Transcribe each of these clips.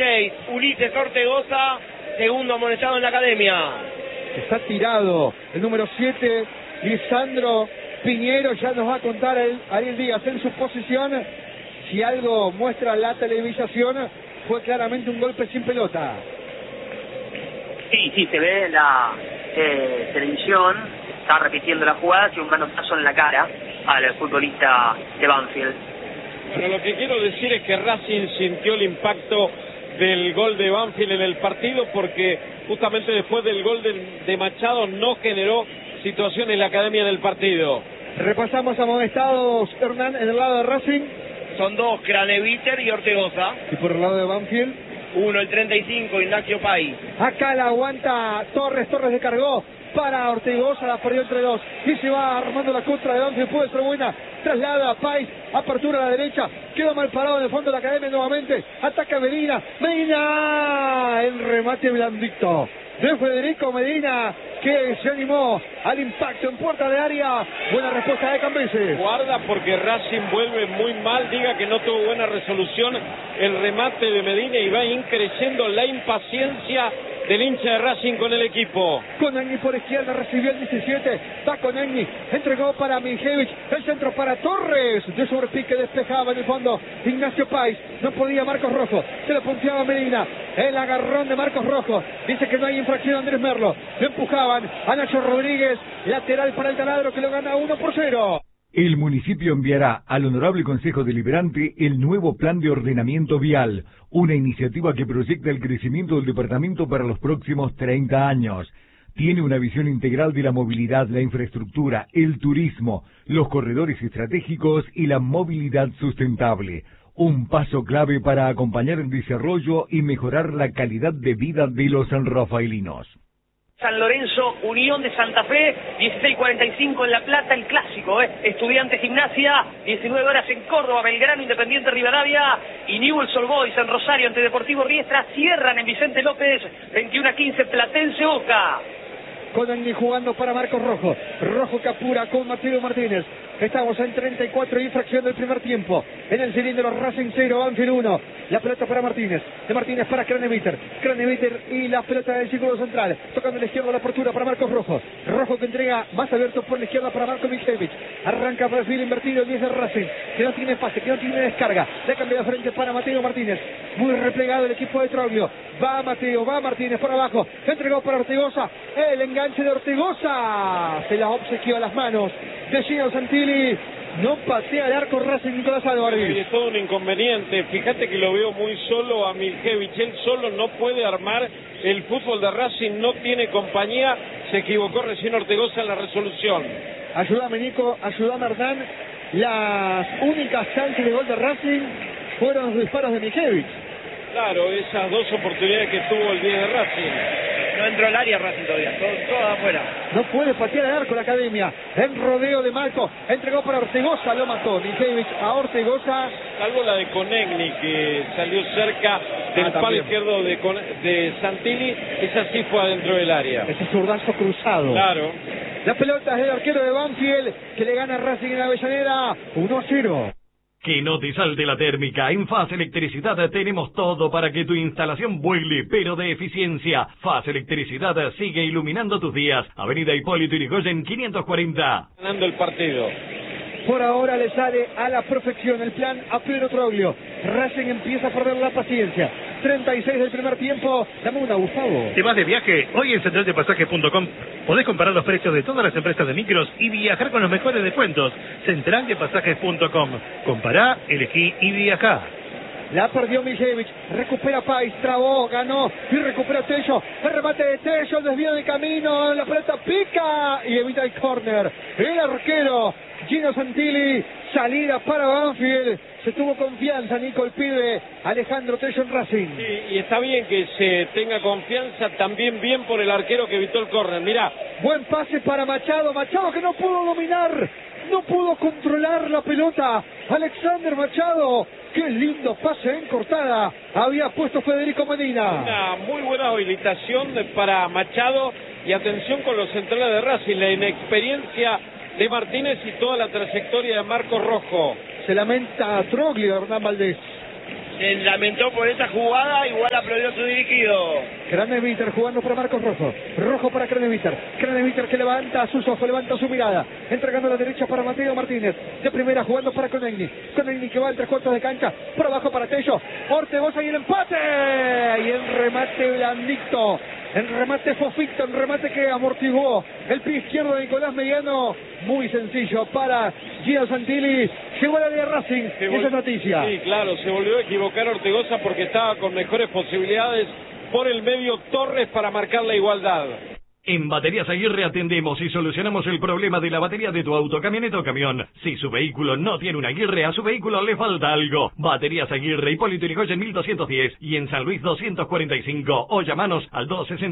16, Ulises Ortegoza, segundo amonestado en la academia. Está tirado el número 7, Lisandro Piñero. Ya nos va a contar Ariel Díaz en su posición. Si algo muestra la televisación, fue claramente un golpe sin pelota. Sí, se ve la televisión, está repitiendo la jugada, y un manotazo en la cara al futbolista de Banfield. Bueno, lo que quiero decir es que Racing sintió el impacto del gol de Banfield en el partido, porque justamente después del gol de Machado no generó situación en la academia del partido. Repasamos amonestados, Hernán, en el lado de Racing. Son dos, Craneviter y Ortegoza. Y por el lado de Banfield, uno, el 35, Ignacio Pais. Acá la aguanta Torres descargó para Ortegoza, la perdió entre dos y se va armando la contra de Banfield. Puede ser buena, traslada a Pais, apertura a la derecha, quedó mal parado en el fondo de la academia nuevamente, ataca Medina, el remate blandito de Federico Medina, que se animó al impacto en puerta de área. Buena respuesta de Cambeses. Guarda, porque Racing vuelve muy mal, diga que no tuvo buena resolución el remate de Medina, y va increciendo la impaciencia del hincha de Racing con el equipo. Conagni por izquierda, recibió el 17, va Conagni, entregó para Mijevich, el centro para Torres, de sobrepique despejaba en el fondo Ignacio Pais, no podía Marcos Rojo, se lo punteaba Medina, el agarrón de Marcos Rojo, dice que no hay infracción Andrés Merlo, lo empujaban a Nacho Rodríguez, lateral para el Taladro, que lo gana 1-0. El municipio enviará al Honorable Consejo Deliberante el nuevo Plan de Ordenamiento Vial, una iniciativa que proyecta el crecimiento del departamento para los próximos 30 años. Tiene una visión integral de la movilidad, la infraestructura, el turismo, los corredores estratégicos y la movilidad sustentable. Un paso clave para acompañar el desarrollo y mejorar la calidad de vida de los sanrafaelinos. San Lorenzo, Unión de Santa Fe, 16:45 en La Plata, el clásico, Estudiantes Gimnasia, 19 horas en Córdoba, Belgrano, Independiente Rivadavia y Newell's Old Boys en Rosario ante Deportivo Riestra, cierran en Vicente López, 21:15 Platense Boca. Conagni jugando para Marcos Rojo, Rojo que apura con Mateo Martínez. Estamos en 34 infracción del primer tiempo. En el cilindro Racing 0, Banfield 1. La pelota para Martínez. De Martínez para Craneviter. Craneviter y la pelota del círculo central. Tocando a la izquierda la apertura para Marcos Rojo. Rojo que entrega más abierto por la izquierda para Marco Mijevich. Arranca perfil invertido el 10 de Racing. Que no tiene pase, que no tiene descarga. Le cambia de frente para Mateo Martínez. Muy replegado el equipo de Troglio. Va Mateo, va Martínez por abajo. Entregó para Ortegoza. El enganche de Ortegoza. Se la obsequió a las manos de Gino Santilli. No patea el arco Racing, Nicolás Álvarez. Es todo un inconveniente. Fíjate que lo veo muy solo a Mijevich. Él solo no puede armar el fútbol de Racing. No tiene compañía. Se equivocó recién Ortegoza en la resolución. Ayúdame, Nico. Ayúdame, Hernán. Las únicas chances de gol de Racing fueron los disparos de Mijevich. Claro, esas dos oportunidades que tuvo el 10 de Racing. No entró al área Racing todavía, todo afuera. No puede patear el arco la academia. En rodeo de Marco, entregó para Ortegoza, lo mató Mijevich a Ortegoza. Salvo la de Conegni, que salió cerca del palo izquierdo de Santilli. Esa sí fue adentro del área. Ese zurdazo cruzado. Claro. La pelota es del arquero de Banfield, que le gana a Racing en Avellaneda 1-0. Que no te salte la térmica. En Faz Electricidad tenemos todo para que tu instalación vuele, pero de eficiencia. Faz Electricidad sigue iluminando tus días. Avenida Hipólito Yrigoyen 540. Ganando el partido. Por ahora le sale a la perfección el plan a Pedro Troglio. Racing empieza a perder la paciencia. 36 del primer tiempo. Dame una, Gustavo. ¿Te vas de viaje? Hoy en centraldepasajes.com podés comparar los precios de todas las empresas de micros y viajar con los mejores descuentos. Centraldepasajes.com. Compará, elegí y viajá. La perdió Mijevich, recupera Pais, trabó, ganó y recupera Tello. El remate de Tello, el desvío de camino, la pelota pica y evita el córner. El arquero Gino Santilli, salida para Banfield. Se tuvo confianza, Nico, el pibe Alejandro Tello en Racing. Sí, y está bien que se tenga confianza, también bien por el arquero que evitó el córner. Mirá. Buen pase para Machado, Machado que no pudo dominar, no pudo controlar la pelota. Alexander Machado, qué lindo pase en cortada había puesto Federico Medina. Una muy buena habilitación para Machado, y atención con los centrales de Racing, la inexperiencia de Martínez y toda la trayectoria de Marcos Rojo. Se lamenta Troglio, Hernán Valdés. lamentó por esa jugada, igual aplaudió su dirigido. Craneviter jugando para Marcos Rojo. Rojo para Craneviter. Craneviter que levanta sus ojos, levanta su mirada. Entregando a la derecha para Mateo Martínez. De primera jugando para Conegni. Conegni que va en 3/4 de cancha. Por abajo para Tello. Ortegoza y el empate. Y el remate blandito. El remate fofito, el remate que amortiguó el pie izquierdo de Nicolás Mediano. Muy sencillo para Gino Santilli. Llegó a la de Racing. Esa es noticia. Sí, claro, se volvió a equivocar Ortegoza porque estaba con mejores posibilidades por el medio Torres para marcar la igualdad. En Baterías Aguirre atendemos y solucionamos el problema de la batería de tu auto, camioneta o camión. Si su vehículo no tiene una Aguirre, a su vehículo le falta algo. Baterías Aguirre, Hipólito Yrigoyen 1210 y en San Luis 245. O llamanos al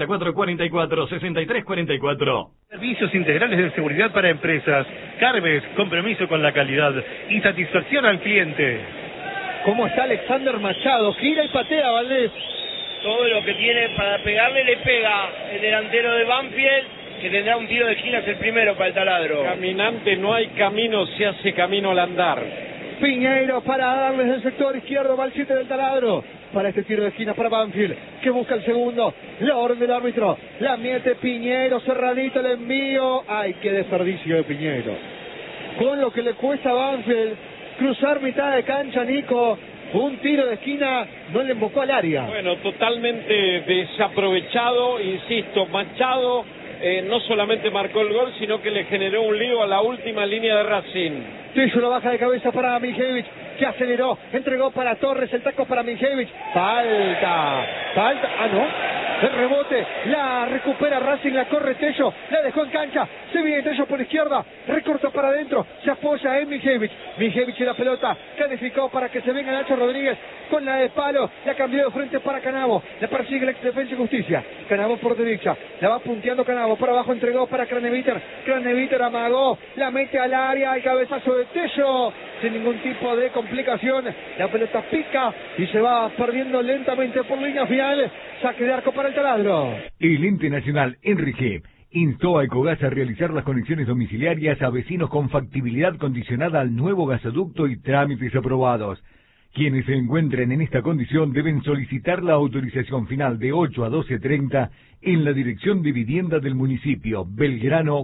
264-44-6344. Servicios integrales de seguridad para empresas. Carves, compromiso con la calidad y satisfacción al cliente. ¿Cómo está Alexander Machado? Gira y patea, Valdés. Todo lo que tiene para pegarle le pega el delantero de Banfield, que tendrá un tiro de esquina, es el primero para el taladro. Caminante no hay camino, se hace camino al andar. Piñeiro para darles el sector izquierdo, va el 7 del taladro. Para este tiro de esquina para Banfield, que busca el segundo. La orden del árbitro, la mete Piñeiro, cerradito el envío. ¡Ay, qué desperdicio de Piñeiro! Con lo que le cuesta a Banfield cruzar mitad de cancha, Nico. Un tiro de esquina no le embocó al área. Bueno, totalmente desaprovechado, insisto, Machado no solamente marcó el gol, sino que le generó un lío a la última línea de Racing. Tillo lo baja de cabeza para Mijevich, que aceleró, entregó para Torres, el taco para Mijevich. Falta, no. El rebote, la recupera Racing, la corre Tello, la dejó en cancha, se viene Tello por izquierda, recorta para adentro, se apoya en Mijevich. Mijevich y la pelota, calificó para que se venga Nacho Rodríguez con la de palo, la cambió de frente para Canavo, la persigue el ex Defensa y Justicia. Canavo por derecha, la va punteando Canavo, por abajo entregó para Craneviter, Craneviter amagó, la mete al área, el cabezazo de Tello, sin ningún tipo de complicación, la pelota pica y se va perdiendo lentamente por línea final. Saque de arco para el taladro. El ente nacional Enrique instó a Ecogas a realizar las conexiones domiciliarias a vecinos con factibilidad condicionada al nuevo gasoducto y trámites aprobados. Quienes se encuentren en esta condición deben solicitar la autorización final de 8 a 12:30 en la Dirección de Vivienda del municipio, Belgrano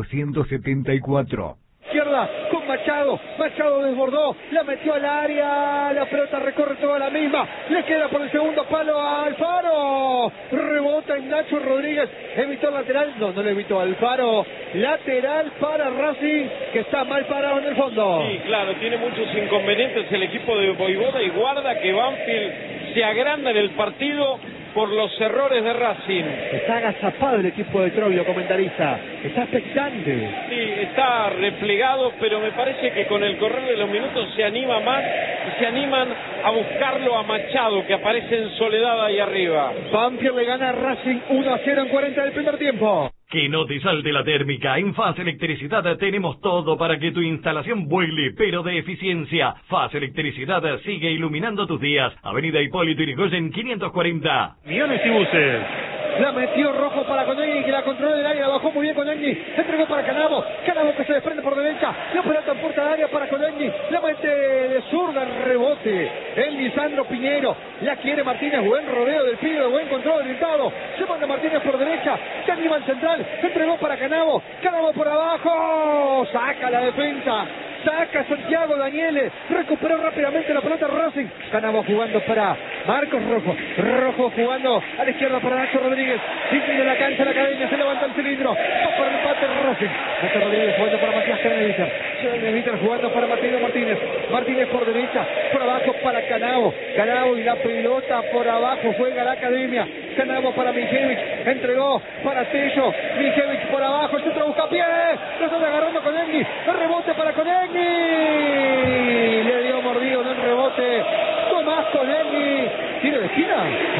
474. Izquierda con Machado, Machado desbordó, la metió al área, la pelota recorre toda la misma, le queda por el segundo palo a Alfaro, rebota en Nacho Rodríguez, evitó lateral, no le evitó Alfaro, lateral para Racing, que está mal parado en el fondo. Sí, claro, tiene muchos inconvenientes el equipo de Voivoda y guarda que Banfield se agranda en el partido por los errores de Racing. Está agazapado el equipo de Troglio, comentarista. Está expectante. Sí, está replegado, pero me parece que con el correr de los minutos se anima más y se animan a buscarlo a Machado, que aparece en soledad ahí arriba. Banfield le gana a Racing 1-0 en 40 del primer tiempo. Que no te salte la térmica. En FAS Electricidad tenemos todo para que tu instalación vuele, pero de eficiencia. FAS Electricidad sigue iluminando tus días. Avenida Hipólito Yrigoyen 540. Millones y buses. La metió Rojo para Conegni, que la controló del área, la bajó muy bien Conegni, entregó para Canavo, Canavo que se desprende por derecha, la pelota en puerta del área para Conegni, la mete de zurda, el rebote, el Lisandro Piñeiro, la quiere Martínez, buen rodeo del pibe, buen control orientado, se manda Martínez por derecha, se anima el central, entregó para Canavo, Canavo por abajo, saca la defensa, saca Santiago Daniele, recuperó rápidamente la pelota Racing, Canavo jugando para Marcos Rojo, Rojo jugando a la izquierda para Nacho Rodríguez, de la cancha la academia, se levanta el cilindro, va por el empate Racing, Nacho Rodríguez jugando para Matías Craneviter jugando para Mateo Martínez, Martínez por derecha, por abajo para Canavo, Canavo y la pelota por abajo, juega la academia, Canavo para Mijevich, entregó para Tello, Mijevich por abajo, el centro busca pie, lo están agarrando Conegni, el rebote para Conegni, le dio mordido en el rebote, Tomás Conegni, tiro de esquina,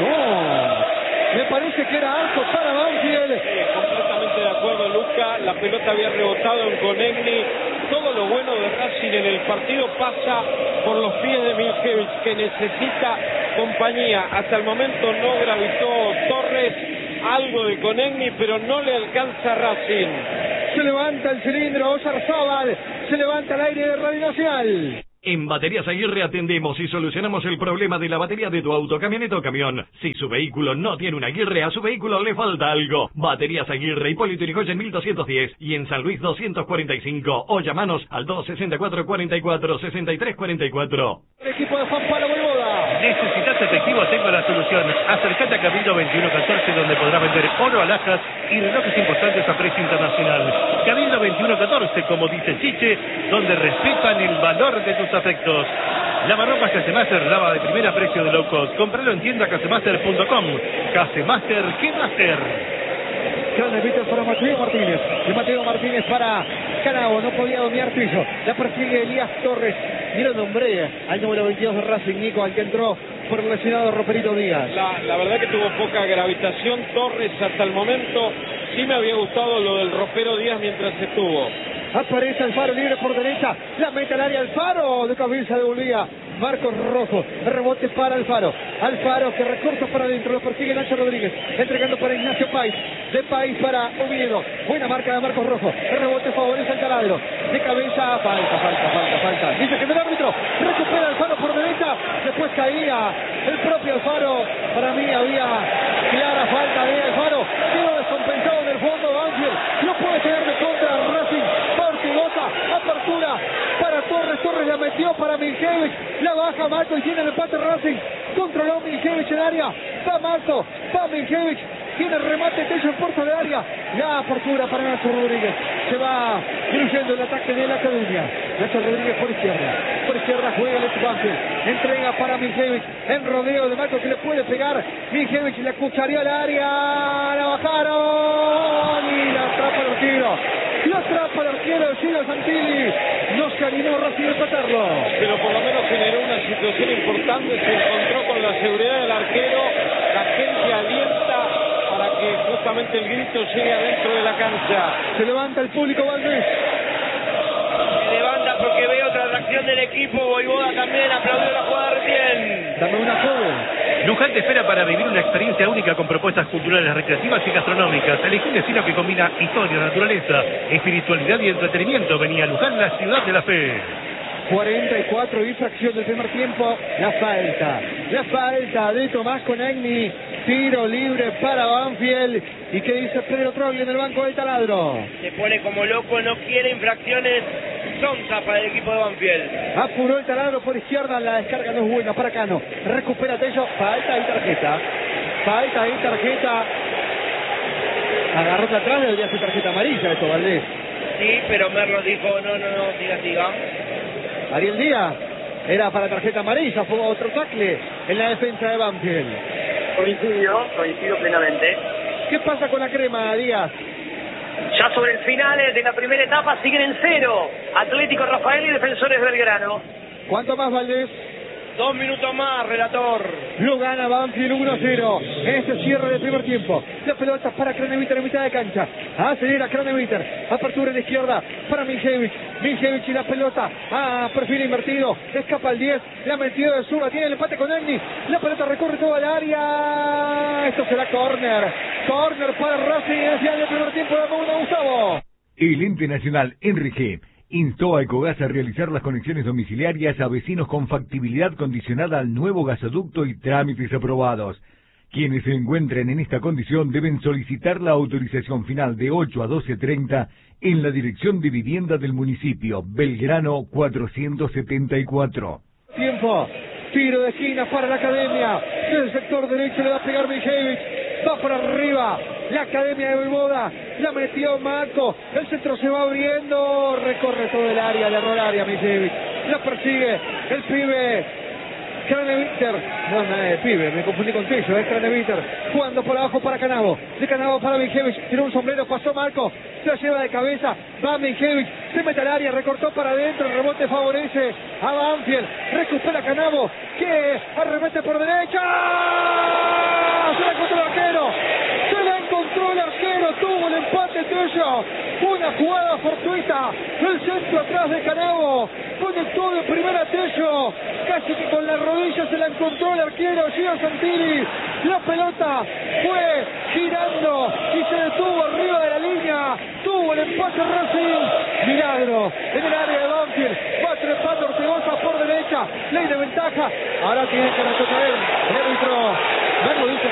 no, me parece que era arco para Banfield. Completamente de acuerdo, Luca, la pelota había rebotado en Conegni, todo lo bueno de Racing en el partido pasa por los pies de Mijevich, que necesita compañía. Hasta el momento no gravitó Torres, algo de Conegni, pero no le alcanza a Racing. Se levanta el cilindro, Oyarzábal, se levanta al aire de Radio Nacional. En Baterías Aguirre atendemos y solucionamos el problema de la batería de tu auto, camioneta o camión. Si su vehículo no tiene una Aguirre, a su vehículo le falta algo. Baterías Aguirre, Hipólito Yrigoyen 1210 y en San Luis 245. O llamanos al 264 44 63 44. El equipo de Juan Pablo Voivoda. ¿Necesitas efectivo? Tengo la solución. Acércate a Cabildo 2114, donde podrás vender oro, alhajas y relojes importantes a precio internacional. Cabildo 2114, como dice Chiche, donde respetan el valor de tus afectos. Lavarropas Casemaster, lava de primera, precio de low cost. Compralo en tienda casemaster.com. Casemaster, ¿qué master? Craneviter para Mateo Martínez. Y Mateo Martínez para Canavo. No podía dominar piso. La persigue Elías Torres. Mira el nombre al número 22 de Racing, Nico, al que entró por el lesionado Roperito Díaz. La verdad que tuvo poca gravitación Torres hasta el momento. Sí me había gustado lo del Ropero Díaz mientras estuvo. Aparece Alfaro libre por derecha. La mete al área Alfaro. De cabeza devolvía Marcos Rojo. Rebote para Alfaro. Alfaro que recorta para adentro. Lo persigue Nacho Rodríguez. Entregando para Ignacio Pais. De Pais para Oviedo. Buena marca de Marcos Rojo. El rebote favorece al taladro. De cabeza. Falta. Dice que el árbitro. Recupera Alfaro por derecha. Después caía el propio Alfaro. Para mí había clara falta de Alfaro. Quedó descompensado en el fondo. Banfield no puede tener de contra Racing. Apertura para Torres la metió para Miljevich, la baja Marco y tiene el empate Racing, controló Miljevich en área, va Marco, va Miljevich, tiene el remate Tello en puerta de área, la apertura para Nacho Rodríguez, se va fluyendo el ataque de la Academia, Nacho Rodríguez por izquierda juega el Banfield, entrega para Miljevich, en rodeo de Marco que le puede pegar, Miljevich la cuchareó al área, la bajaron y la atrapa el arquero. Lo atrapa el arquero de Gino Santilli. No se animó Racing a empatarlo. Pero por lo menos generó una situación importante. Se encontró con la seguridad del arquero. La gente alienta para que justamente el grito llegue adentro de la cancha. Se levanta el público Valdés. Se levanta porque ve otra reacción del equipo. Voivoda también aplaudió la jugada recién. Dame una joven. Luján te espera para vivir una experiencia única con propuestas culturales, recreativas y gastronómicas. Elegí un destino que combina historia, naturaleza, espiritualidad y entretenimiento. Venía a Luján, la ciudad de la fe. 44 y fracción del primer tiempo. La falta de Tomás Conagni. Tiro libre para Banfield. ¿Y qué dice Pedro Troglio en el banco del taladro? Se pone como loco, no quiere infracciones. Sonsa para el equipo de Banfield. Apuró el taladro por izquierda, la descarga no es buena para Cano. Recupera Tello, falta y tarjeta. Agarró atrás, debería ser tarjeta amarilla esto, Valdés. Sí, pero Merlo dijo, no, siga. Ariel Díaz, era para tarjeta amarilla, fue otro tackle en la defensa de Banfield. Coincido plenamente. ¿Qué pasa con la crema, Díaz? Ya sobre el final de la primera etapa siguen en 0. Atlético Rafael y Defensores Belgrano. ¿Cuánto más, Valdés? 2 minutos más, relator. Lo gana Banfield 1-0 en este cierre del primer tiempo. La pelota para Craneviter en mitad de cancha. Acelera Craneviter. Apertura en la izquierda para Miljevich. Miljevich y la pelota. Perfil invertido. Escapa el 10. La metió de zurda. Tiene el empate con Egni. La pelota recorre toda el área. Esto será córner. Córner para Racing en el final del primer tiempo. La Comuna Gustavo. El ente nacional Enrique instó a Ecogas a realizar las conexiones domiciliarias a vecinos con factibilidad condicionada al nuevo gasoducto y trámites aprobados. Quienes se encuentren en esta condición deben solicitar la autorización final de 8 a 12:30 en la Dirección de Vivienda del municipio, Belgrano 474. Tiempo. Tiro de esquina para la Academia. Del sector derecho le va a pegar Miljevich. Va por arriba. La Academia de Voivoda. La metió Marco. El centro se va abriendo. Recorre todo el área. Le erró el área Miljevich. La persigue el pibe. Craneviter. No, pibe. Me confundí con Tello. Es Craneviter. Jugando por abajo para Canavo. De Canavo para Miljevich. Tiró un sombrero. Pasó Marco. Se la lleva de cabeza. Va Miljevich. Se mete al área. Recortó para adentro. El rebote favorece a Banfield. Recupera Canavo. Que arremete por derecha. Se la encontró el arquero. Tuvo el empate Tello. Una jugada fortuita. El centro atrás de Canavo. Conectó de primera Tello. Casi que con la rodilla se la encontró el arquero Gino Santilli. La pelota fue girando y se detuvo arriba de la línea. Tuvo el empate Racing. Milagro en el área de Banfield. Va trepando Ortegoza por derecha, ley de ventaja. Ahora tiene que retroceder el árbitro. Verlo dice